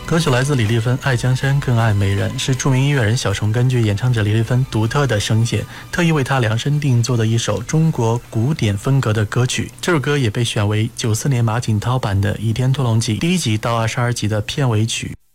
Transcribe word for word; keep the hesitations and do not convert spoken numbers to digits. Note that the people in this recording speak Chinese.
歌曲来自李丽芬，《爱江山更爱美人》是著名音乐人小虫根据演唱者李丽芬独特的声线，特意为她量身定做的一首中国古典风格的歌曲。这首歌也被选为九四年马景涛版的《倚天屠龙记》第一集到二十二集的片尾曲。